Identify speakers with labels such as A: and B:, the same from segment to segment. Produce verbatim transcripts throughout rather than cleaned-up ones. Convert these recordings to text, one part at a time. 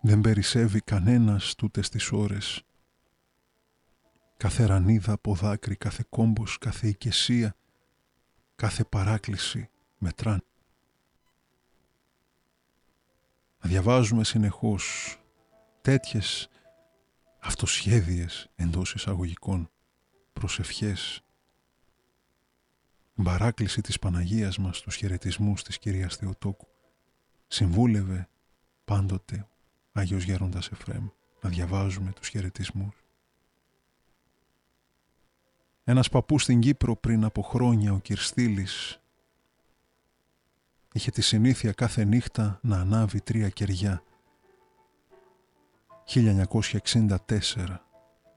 A: Δεν περισσεύει κανένας τούτες τις ώρες. Κάθε ρανίδα από δάκρυ, κάθε κόμπος, κάθε οικεσία, κάθε παράκληση μετράν. Να διαβάζουμε συνεχώς τέτοιες αυτοσχέδιες εντός εισαγωγικών προσευχές, παράκληση της Παναγίας μας στους χαιρετισμούς της Κυρίας Θεοτόκου. Συμβούλευε πάντοτε ο Άγιος Γέροντας Εφραίμ να διαβάζουμε τους χαιρετισμούς. Ένας παππούς στην Κύπρο πριν από χρόνια, ο Κυρστήλης, είχε τη συνήθεια κάθε νύχτα να ανάβει τρία κεριά. χίλια εννιακόσια εξήντα τέσσερα.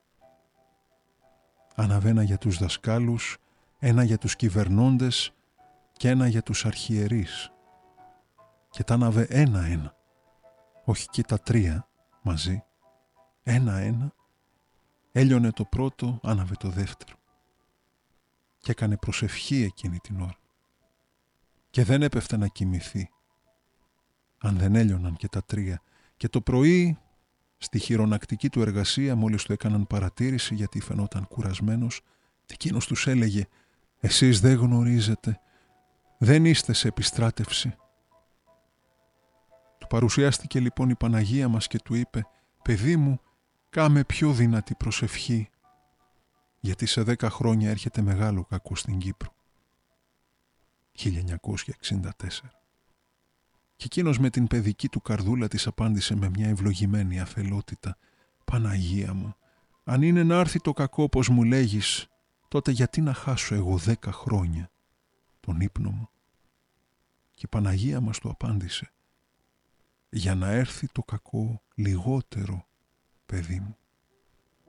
A: Αναβένα για τους δασκάλους, ένα για τους κυβερνώντες και ένα για τους αρχιερείς. Και τα άναβε ένα-ένα, όχι και τα τρία μαζί. Ένα-ένα. Έλειωνε το πρώτο, άναβε το δεύτερο. Και έκανε προσευχή εκείνη την ώρα. Και δεν έπεφτε να κοιμηθεί, αν δεν έλειωναν και τα τρία. Και το πρωί, στη χειρονακτική του εργασία, μόλις του έκαναν παρατήρηση γιατί φαινόταν κουρασμένος, εκείνος τους έλεγε «Εσείς δεν γνωρίζετε, δεν είστε σε επιστράτευση». Του παρουσιάστηκε λοιπόν η Παναγία μας και του είπε «Παιδί μου, κάμε πιο δυνατή προσευχή, γιατί σε δέκα χρόνια έρχεται μεγάλο κακό στην Κύπρο». χίλια εννιακόσια εξήντα τέσσερα. Και εκείνος με την παιδική του καρδούλα της απάντησε με μια ευλογημένη αφελότητα «Παναγία μου, αν είναι να έρθει το κακό όπως μου λέγεις, τότε γιατί να χάσω εγώ δέκα χρόνια τον ύπνο μου». Και η Παναγία μας του απάντησε «Για να έρθει το κακό λιγότερο, παιδί μου».